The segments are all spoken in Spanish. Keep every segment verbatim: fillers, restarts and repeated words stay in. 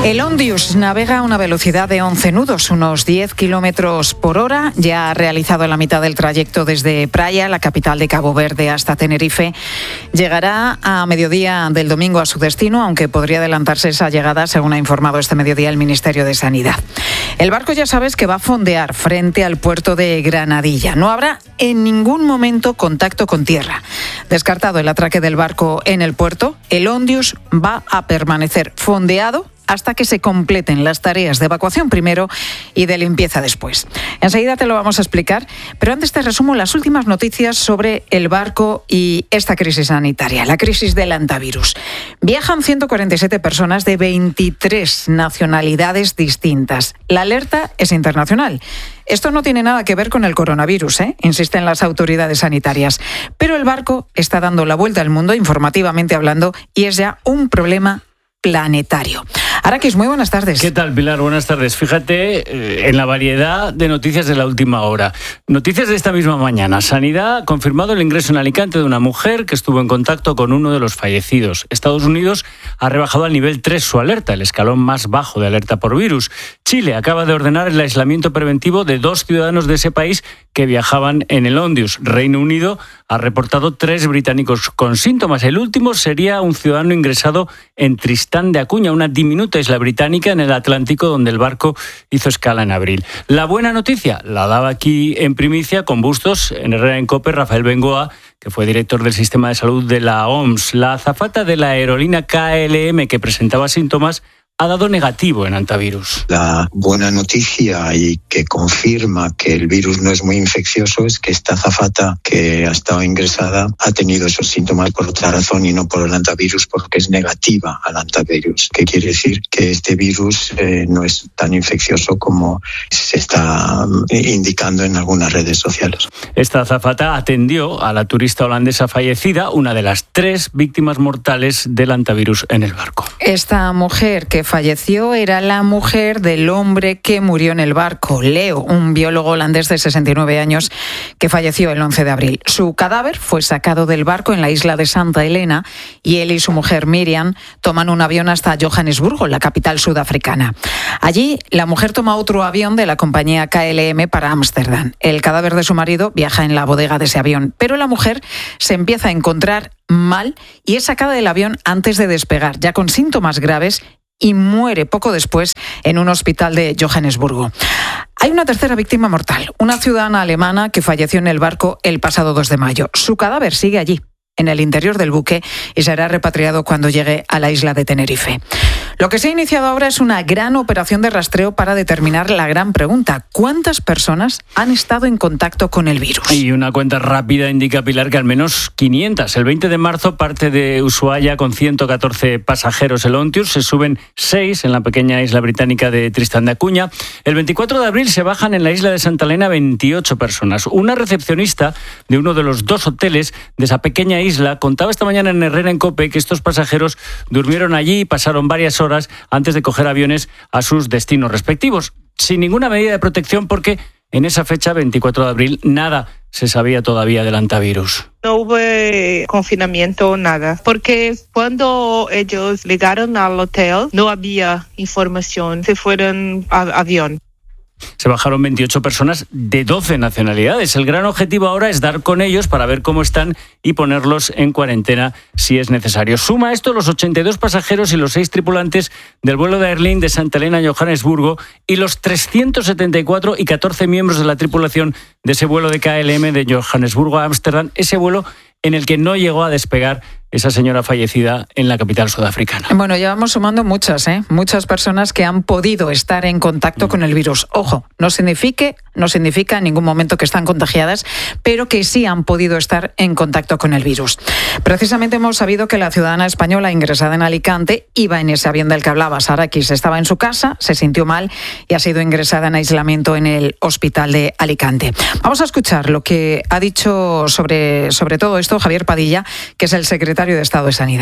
El Ondius navega a una velocidad de once nudos, unos diez kilómetros por hora. Ya ha realizado la mitad del trayecto desde Praia, la capital de Cabo Verde, hasta Tenerife. Llegará a mediodía del domingo a su destino, aunque podría adelantarse esa llegada, según ha informado este mediodía el Ministerio de Sanidad. El barco, ya sabes, que va a fondear frente al puerto de Granadilla. No habrá en ningún momento contacto con tierra. Descartado el atraque del barco en el puerto, el Ondius va a permanecer fondeado hasta que se completen las tareas de evacuación primero y de limpieza después. Enseguida te lo vamos a explicar, pero antes te resumo las últimas noticias sobre el barco y esta crisis sanitaria, la crisis del hantavirus. Viajan ciento cuarenta y siete personas de veintitrés nacionalidades distintas. La alerta es internacional. Esto no tiene nada que ver con el coronavirus, ¿eh? insisten las autoridades sanitarias. Pero el barco está dando la vuelta al mundo, informativamente hablando, y es ya un problema planetario. Araquis, muy buenas tardes. ¿Qué tal, Pilar? Buenas tardes. Fíjate eh, en la variedad de noticias de la última hora. Noticias de esta misma mañana. Sanidad ha confirmado el ingreso en Alicante de una mujer que estuvo en contacto con uno de los fallecidos. Estados Unidos ha rebajado al nivel tres su alerta, el escalón más bajo de alerta por virus. Chile acaba de ordenar el aislamiento preventivo de dos ciudadanos de ese país que viajaban en el Ondius. Reino Unido ha reportado tres británicos con síntomas. El último sería un ciudadano ingresado en Tristán de Acuña, una diminuta isla británica en el Atlántico donde el barco hizo escala en abril. La buena noticia la daba aquí en primicia con Bustos, en Herrera en Cope, Rafael Bengoa, que fue director del sistema de salud de la O M S. La azafata de la aerolínea K L M, que presentaba síntomas, ha dado negativo en hantavirus. La buena noticia y que confirma que el virus no es muy infeccioso es que esta azafata que ha estado ingresada ha tenido esos síntomas por otra razón y no por el hantavirus, porque es negativa al hantavirus, que quiere decir que este virus eh, no es tan infeccioso como se está indicando en algunas redes sociales. Esta azafata atendió a la turista holandesa fallecida, una de las tres víctimas mortales del hantavirus en el barco. Esta mujer que falleció era la mujer del hombre que murió en el barco, Leo, un biólogo holandés de sesenta y nueve años que falleció el once de abril. Su cadáver fue sacado del barco en la isla de Santa Elena y él y su mujer Miriam toman un avión hasta Johannesburgo, la capital sudafricana. Allí, la mujer toma otro avión de la compañía K L M para Ámsterdam. El cadáver de su marido viaja en la bodega de ese avión, pero la mujer se empieza a encontrar mal y es sacada del avión antes de despegar, ya con síntomas graves, y muere poco después en un hospital de Johannesburgo. Hay una tercera víctima mortal, una ciudadana alemana que falleció en el barco el pasado dos de mayo. Su cadáver sigue allí, en el interior del buque, y será repatriado cuando llegue a la isla de Tenerife. Lo que se ha iniciado ahora es una gran operación de rastreo para determinar la gran pregunta: ¿cuántas personas han estado en contacto con el virus? Y una cuenta rápida indica, Pilar, que al menos quinientas. El veinte de marzo parte de Ushuaia con ciento catorce pasajeros el Ontius, se suben seis en la pequeña isla británica de Tristán de Acuña. El veinticuatro de abril se bajan en la isla de Santa Elena veintiocho personas. Una recepcionista de uno de los dos hoteles de esa pequeña isla contaba esta mañana en Herrera en Cope que estos pasajeros durmieron allí y pasaron varias horas antes de coger aviones a sus destinos respectivos, sin ninguna medida de protección, porque en esa fecha, veinticuatro de abril, nada se sabía todavía del hantavirus. No hubo confinamiento, nada, porque cuando ellos llegaron al hotel no había información, se fueron a avión. Se bajaron veintiocho personas de doce nacionalidades. El gran objetivo ahora es dar con ellos para ver cómo están y ponerlos en cuarentena si es necesario. Suma esto los ochenta y dos pasajeros y los seis tripulantes del vuelo de Aer Lingus de Santa Elena a Johannesburgo y los trescientos setenta y cuatro y catorce miembros de la tripulación de ese vuelo de K L M de Johannesburgo a Ámsterdam, ese vuelo en el que no llegó a despegar esa señora fallecida en la capital sudafricana. Bueno, ya vamos sumando muchas, ¿eh? Muchas personas que han podido estar en contacto mm. con el virus. Ojo, no signifique, no significa en ningún momento que están contagiadas, pero que sí han podido estar en contacto con el virus. Precisamente hemos sabido que la ciudadana española ingresada en Alicante iba en ese avión del que hablaba Sarakis. Estaba en su casa, se sintió mal y ha sido ingresada en aislamiento en el hospital de Alicante. Vamos a escuchar lo que ha dicho sobre, sobre todo esto Javier Padilla, que es el secretario de Estado de Sanidad.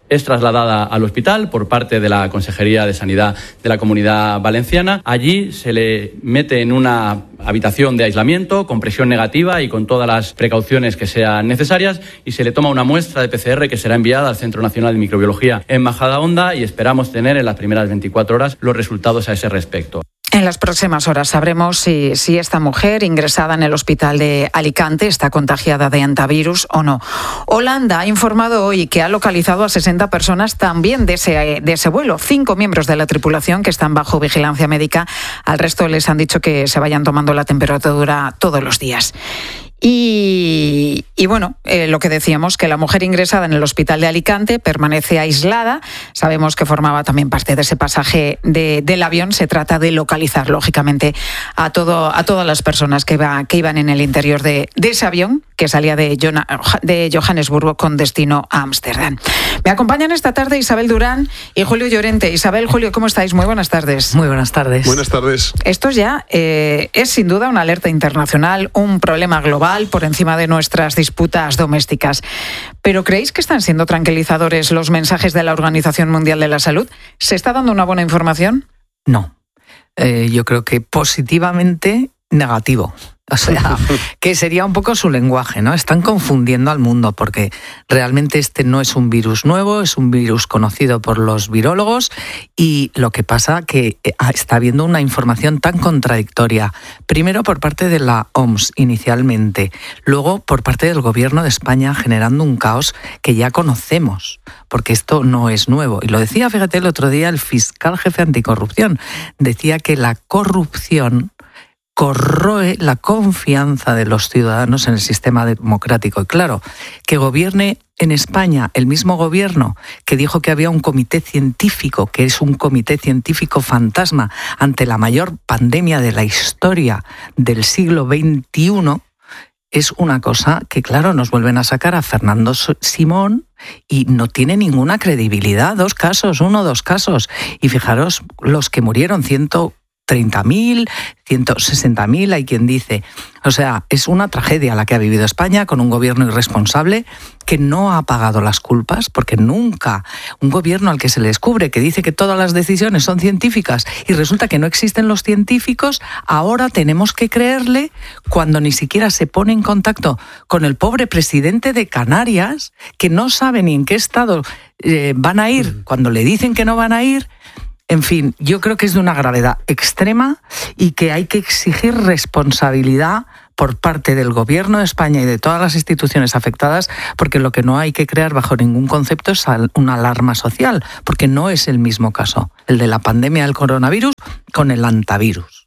es trasladada al hospital por parte de la Consejería de Sanidad de la Comunidad Valenciana. Allí se le mete en una habitación de aislamiento con presión negativa y con todas las precauciones que sean necesarias y se le toma una muestra de P C R que será enviada al Centro Nacional de Microbiología en Majadahonda y esperamos tener en las primeras veinticuatro horas los resultados a ese respecto. En las próximas horas sabremos si, si esta mujer ingresada en el hospital de Alicante está contagiada de antivirus o no. Holanda ha informado hoy que ha localizado a sesenta personas también de ese, de ese vuelo, cinco miembros de la tripulación que están bajo vigilancia médica. Al resto les han dicho que se vayan tomando la temperatura todos los días. Y, y bueno, eh, lo que decíamos, que la mujer ingresada en el hospital de Alicante permanece aislada. Sabemos que formaba también parte de ese pasaje de, del avión. Se trata de localizar, lógicamente, a todo a todas las personas que, va, que iban en el interior de, de ese avión que salía de, Jona, de Johannesburgo con destino a Ámsterdam. Me acompañan esta tarde Isabel Durán y Julio Llorente. Isabel, Julio, ¿cómo estáis? Muy buenas tardes. Muy buenas tardes. Buenas tardes. Esto ya eh, es sin duda una alerta internacional, un problema global por encima de nuestras disputas domésticas. ¿Pero creéis que están siendo tranquilizadores los mensajes de la Organización Mundial de la Salud? ¿Se está dando una buena información? No. Eh, yo creo que positivamente negativo. O sea, que sería un poco su lenguaje, ¿no? Están confundiendo al mundo porque realmente este no es un virus nuevo, es un virus conocido por los virólogos y lo que pasa que está habiendo una información tan contradictoria. Primero por parte de la O M S inicialmente, luego por parte del Gobierno de España generando un caos que ya conocemos, porque esto no es nuevo. Y lo decía, fíjate, el otro día el fiscal jefe anticorrupción, decía que la corrupción corroe la confianza de los ciudadanos en el sistema democrático. Y claro, que gobierne en España el mismo gobierno que dijo que había un comité científico, que es un comité científico fantasma ante la mayor pandemia de la historia del siglo veintiuno, es una cosa que, claro, nos vuelven a sacar a Fernando Simón y no tiene ninguna credibilidad. Dos casos, uno, dos casos. Y fijaros los que murieron, ciento treinta mil, ciento sesenta mil, hay quien dice. O sea, es una tragedia la que ha vivido España con un gobierno irresponsable que no ha pagado las culpas, porque nunca un gobierno al que se le descubre que dice que todas las decisiones son científicas y resulta que no existen los científicos, ahora tenemos que creerle cuando ni siquiera se pone en contacto con el pobre presidente de Canarias, que no sabe ni en qué estado eh, van a ir cuando le dicen que no van a ir. En fin, yo creo que es de una gravedad extrema y que hay que exigir responsabilidad por parte del Gobierno de España y de todas las instituciones afectadas, porque lo que no hay que crear bajo ningún concepto es una alarma social, porque no es el mismo caso, el de la pandemia del coronavirus con el antivirus.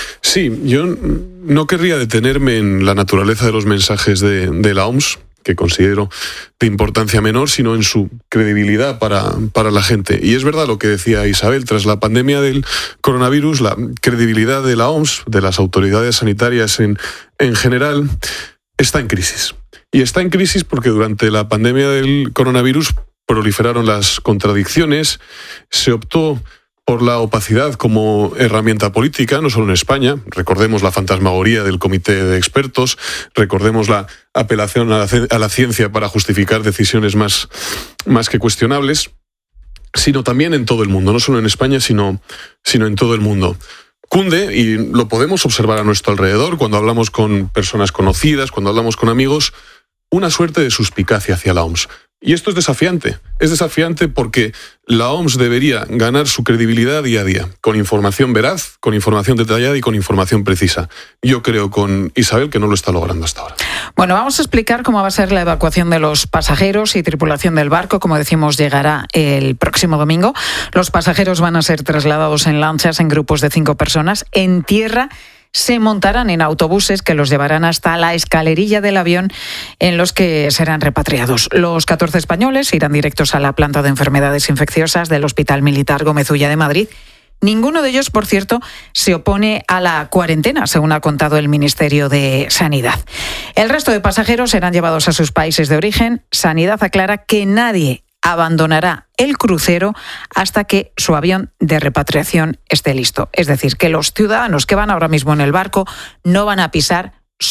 Sí, yo no querría detenerme en la naturaleza de los mensajes de, de la O M S, que considero de importancia menor, sino en su credibilidad para, para la gente. Y es verdad lo que decía Isabel, tras la pandemia del coronavirus, la credibilidad de la O M S, de las autoridades sanitarias en, en general, está en crisis. Y está en crisis porque durante la pandemia del coronavirus proliferaron las contradicciones, se optó por la opacidad como herramienta política, no solo en España. Recordemos la fantasmagoría del comité de expertos, recordemos la apelación a la, a la ciencia para justificar decisiones más, más que cuestionables, sino también en todo el mundo, no solo en España, sino, sino en todo el mundo. Cunde, y lo podemos observar a nuestro alrededor, cuando hablamos con personas conocidas, cuando hablamos con amigos, una suerte de suspicacia hacia la O M S. Y esto es desafiante. Es desafiante porque la O M S debería ganar su credibilidad día a día, con información veraz, con información detallada y con información precisa. Yo creo con Isabel que no lo está logrando hasta ahora. Bueno, vamos a explicar cómo va a ser la evacuación de los pasajeros y tripulación del barco. Como decimos, llegará el próximo domingo. Los pasajeros van a ser trasladados en lanchas en grupos de cinco personas. En tierra se montarán en autobuses que los llevarán hasta la escalerilla del avión en los que serán repatriados. Los catorce españoles irán directos a la planta de enfermedades infecciosas del Hospital Militar Gómez Ulla de Madrid. Ninguno de ellos, por cierto, se opone a la cuarentena, según ha contado el Ministerio de Sanidad. El resto de pasajeros serán llevados a sus países de origen. Sanidad aclara que nadie abandonará el crucero hasta que su avión de repatriación esté listo. Es decir, que los ciudadanos que van ahora mismo en el barco no van a pisar suelo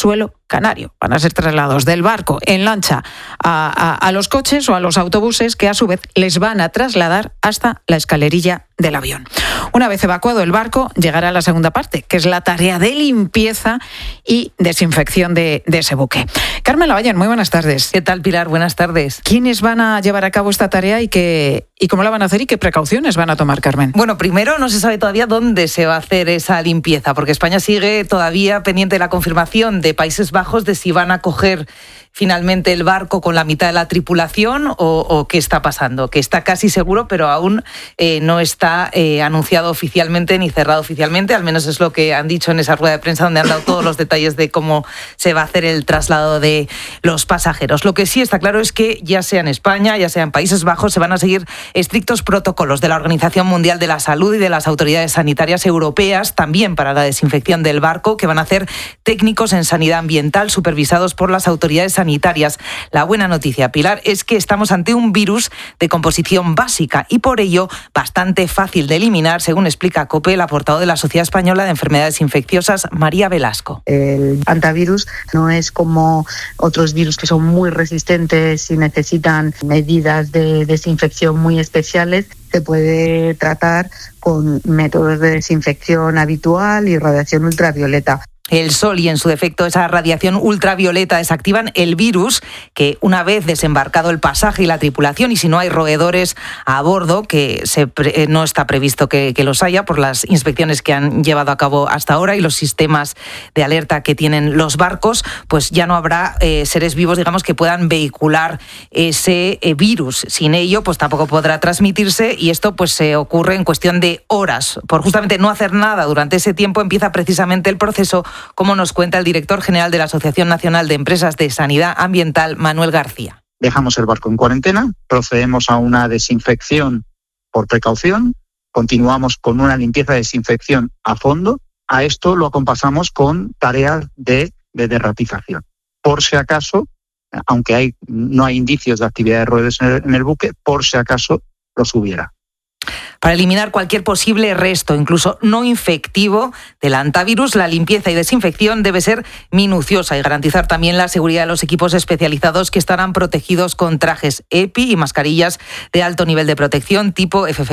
canario. Van a ser trasladados del barco en lancha a, a, a los coches o a los autobuses, que a su vez les van a trasladar hasta la escalerilla del avión. Una vez evacuado el barco, llegará la segunda parte, que es la tarea de limpieza y desinfección de, de ese buque. Carmen Lavalle, muy buenas tardes. ¿Qué tal, Pilar? Buenas tardes. ¿Quiénes van a llevar a cabo esta tarea y, qué, y cómo la van a hacer y qué precauciones van a tomar, Carmen? Bueno, primero no se sabe todavía dónde se va a hacer esa limpieza, porque España sigue todavía pendiente de la confirmación de Países Bajos de si van a coger finalmente el barco con la mitad de la tripulación o, o qué está pasando, que está casi seguro, pero aún eh, no está eh, anunciado oficialmente ni cerrado oficialmente, al menos es lo que han dicho en esa rueda de prensa donde han dado todos los detalles de cómo se va a hacer el traslado de los pasajeros. Lo que sí está claro es que ya sea en España, ya sea en Países Bajos, se van a seguir estrictos protocolos de la Organización Mundial de la Salud y de las autoridades sanitarias europeas, también para la desinfección del barco, que van a hacer técnicos en sanidad ambiental supervisados por las autoridades sanitarias. La buena noticia, Pilar, es que estamos ante un virus de composición básica y por ello bastante fácil de eliminar, según explica COPE la portavoz de la Sociedad Española de Enfermedades Infecciosas, María Velasco. El antivirus no es como otros virus que son muy resistentes y necesitan medidas de desinfección muy especiales. Se puede tratar con métodos de desinfección habitual y radiación ultravioleta. El sol y, en su defecto, esa radiación ultravioleta desactivan el virus que, una vez desembarcado el pasaje y la tripulación, y si no hay roedores a bordo, que se pre- no está previsto que, que los haya por las inspecciones que han llevado a cabo hasta ahora y los sistemas de alerta que tienen los barcos, pues ya no habrá eh, seres vivos, digamos, que puedan vehicular ese eh, virus. Sin ello, pues tampoco podrá transmitirse, y esto pues se ocurre en cuestión de horas. Por justamente no hacer nada durante ese tiempo empieza precisamente el proceso, como nos cuenta el director general de la Asociación Nacional de Empresas de Sanidad Ambiental, Manuel García. Dejamos el barco en cuarentena, procedemos a una desinfección por precaución, continuamos con una limpieza de desinfección a fondo. A esto lo acompasamos con tareas de, de derratización. Por si acaso, aunque hay, no hay indicios de actividad de roedores en el, en el buque, por si acaso los hubiera. Para eliminar cualquier posible resto, incluso no infectivo, del antivirus, la limpieza y desinfección debe ser minuciosa y garantizar también la seguridad de los equipos especializados que estarán protegidos con trajes EPI y mascarillas de alto nivel de protección tipo F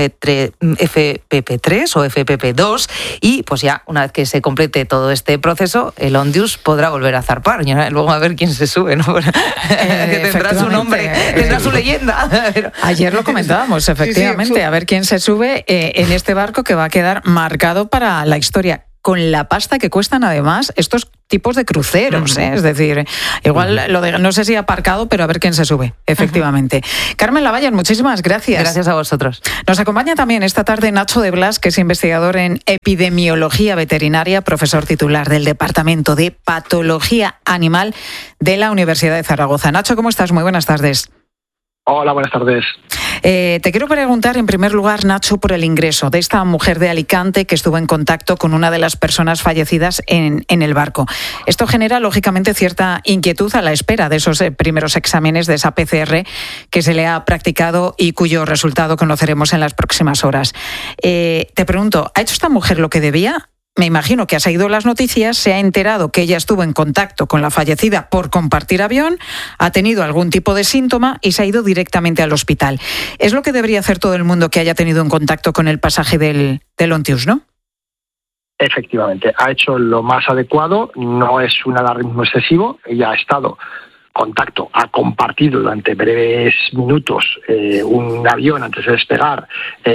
P P tres o F P P dos. Y pues ya, una vez que se complete todo este proceso, el Ondius podrá volver a zarpar. Luego a ver quién se sube, ¿no? Eh, que tendrá su nombre, tendrá su leyenda. Ayer lo comentábamos, efectivamente, a ver quién se sube eh, en este barco que va a quedar marcado para la historia, con la pasta que cuestan además estos tipos de cruceros, ¿eh? Es decir, igual lo de, no sé si aparcado, pero a ver quién se sube, efectivamente. Uh-huh. Carmen Lavalle, muchísimas gracias. Gracias a vosotros. Nos acompaña también esta tarde Nacho de Blas, que es investigador en epidemiología veterinaria, profesor titular del Departamento de Patología Animal de la Universidad de Zaragoza. Nacho, ¿cómo estás? Muy buenas tardes. Hola, buenas tardes. Eh, te quiero preguntar, en primer lugar, Nacho, por el ingreso de esta mujer de Alicante que estuvo en contacto con una de las personas fallecidas en, en el barco. Esto genera, lógicamente, cierta inquietud a la espera de esos eh, primeros exámenes de esa P C R que se le ha practicado y cuyo resultado conoceremos en las próximas horas. Eh, te pregunto, ¿ha hecho esta mujer lo que debía? Me imagino que ha seguido las noticias, se ha enterado que ella estuvo en contacto con la fallecida por compartir avión, ha tenido algún tipo de síntoma y se ha ido directamente al hospital. Es lo que debería hacer todo el mundo que haya tenido un contacto con el pasaje del, del Ontius, ¿no? Efectivamente, ha hecho lo más adecuado, no es un alarmismo excesivo, ella ha estado contacto, ha compartido durante breves minutos eh, un avión antes de despegar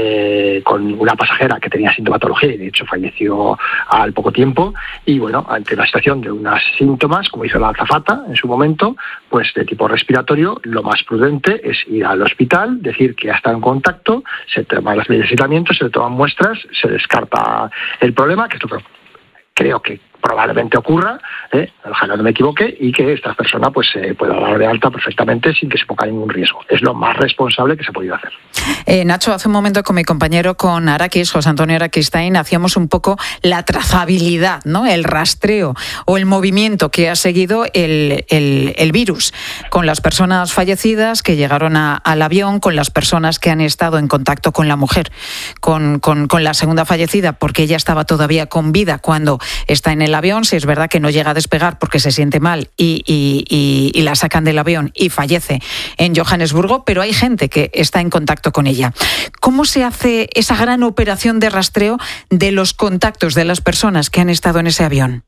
eh, con una pasajera que tenía sintomatología y de hecho falleció al poco tiempo, y bueno, ante la situación de unos síntomas, como hizo la azafata en su momento, pues de tipo respiratorio, lo más prudente es ir al hospital, decir que ha estado en contacto, se toman las medidas de aislamiento, se le toman muestras, se descarta el problema, que esto creo que probablemente ocurra, eh, ojalá no me equivoque, y que esta persona pues se eh, pueda dar de alta perfectamente sin que se ponga ningún riesgo. Es lo más responsable que se ha podido hacer. Eh, Nacho, hace un momento con mi compañero, con Araquis, José Antonio Araquistain, hacíamos un poco la trazabilidad, ¿no? El rastreo o el movimiento que ha seguido el, el, el virus con las personas fallecidas que llegaron a, al avión, con las personas que han estado en contacto con la mujer, con, con, con la segunda fallecida, porque ella estaba todavía con vida cuando está en el el avión, si es verdad que no llega a despegar porque se siente mal y, y, y, y la sacan del avión y fallece en Johannesburgo, pero hay gente que está en contacto con ella. ¿Cómo se hace esa gran operación de rastreo de los contactos de las personas que han estado en ese avión?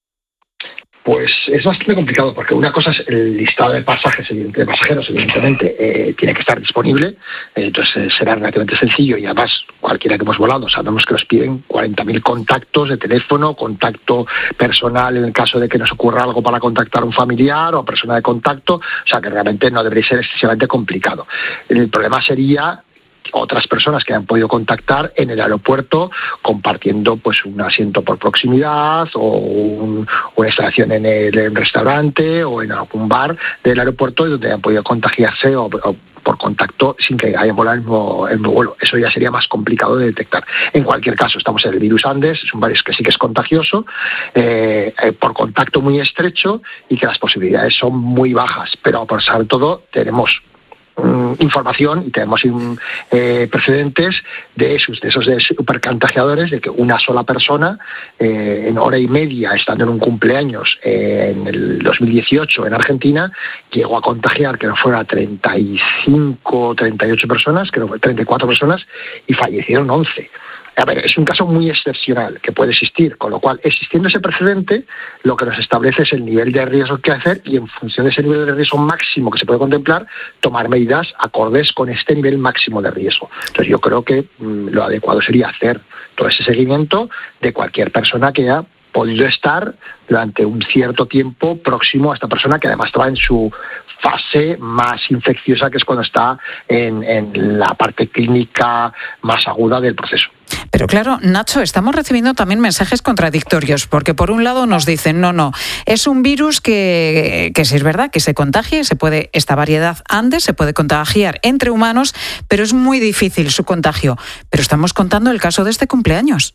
Pues es bastante complicado, porque una cosa es el listado de pasajes, de pasajeros, evidentemente, eh, tiene que estar disponible, eh, entonces eh, será relativamente sencillo, y además cualquiera que hemos volado sabemos que nos piden cuarenta mil contactos de teléfono, contacto personal en el caso de que nos ocurra algo para contactar a un familiar o persona de contacto, o sea que realmente no debería ser excesivamente complicado. El problema sería otras personas que han podido contactar en el aeropuerto compartiendo pues un asiento por proximidad o un, una instalación en el en restaurante o en algún bar del aeropuerto donde han podido contagiarse o, o por contacto sin que hayan volado el mismo, el mismo vuelo. Eso ya sería más complicado de detectar. En cualquier caso, estamos en el virus Andes, es un virus que sí que es contagioso, eh, eh, por contacto muy estrecho y que las posibilidades son muy bajas, pero por sobre todo tenemos información y tenemos eh, precedentes de esos, de esos de supercontagiadores, de que una sola persona eh, en hora y media, estando en un cumpleaños eh, en el dos mil dieciocho en Argentina, llegó a contagiar que no fuera treinta y cinco, treinta y ocho personas, que no fue treinta y cuatro personas, y fallecieron once. A ver, es un caso muy excepcional que puede existir, con lo cual, existiendo ese precedente, lo que nos establece es el nivel de riesgo que hacer y en función de ese nivel de riesgo máximo que se puede contemplar, tomar medidas acordes con este nivel máximo de riesgo. Entonces yo creo que mmm, lo adecuado sería hacer todo ese seguimiento de cualquier persona que haya podido estar durante un cierto tiempo próximo a esta persona, que además estaba en su fase más infecciosa, que es cuando está en, en la parte clínica más aguda del proceso. Pero claro, Nacho, estamos recibiendo también mensajes contradictorios, porque por un lado nos dicen, no, no, es un virus que, que sí es verdad, que se contagia, se puede, esta variedad Andes se puede contagiar entre humanos, pero es muy difícil su contagio. Pero estamos contando el caso de este cumpleaños.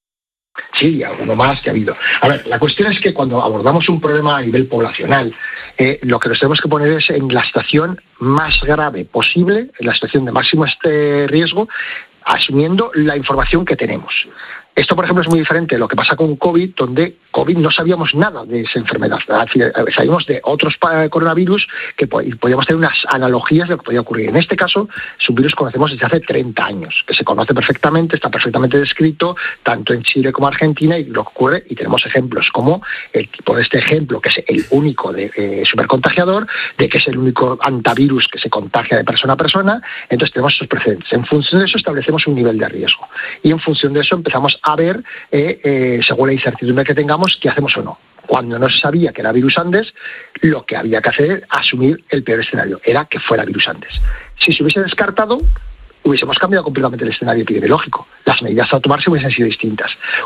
Sí, alguno más que ha habido. A ver, la cuestión es que cuando abordamos un problema a nivel poblacional, eh, lo que nos tenemos que poner es en la situación más grave posible, en la situación de máximo este riesgo, asumiendo la información que tenemos. Esto, por ejemplo, es muy diferente de lo que pasa con COVID, donde COVID no sabíamos nada de esa enfermedad. Sabíamos de otros coronavirus que podíamos tener unas analogías de lo que podía ocurrir. En este caso, es un virus que conocemos desde hace treinta años, que se conoce perfectamente, está perfectamente descrito, tanto en Chile como en Argentina, y lo que ocurre, y tenemos ejemplos como el tipo de este ejemplo, que es el único de eh, supercontagiador, de que es el único antivirus que se contagia de persona a persona. Entonces tenemos esos precedentes. En función de eso establecemos un nivel de riesgo. Y en función de eso empezamos a ver, eh, eh, según la incertidumbre que tengamos, qué hacemos o no. Cuando no se sabía que era virus Andes, lo que había que hacer era asumir el peor escenario, era que fuera virus Andes. Si se hubiese descartado, hubiésemos cambiado completamente el escenario epidemiológico. Las medidas a tomarse hubiesen sido distintas.